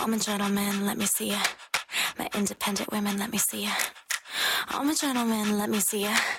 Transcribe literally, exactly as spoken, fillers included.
I'm a gentleman, let me see ya. My independent women, let me see ya. I'm a gentleman, let me see ya.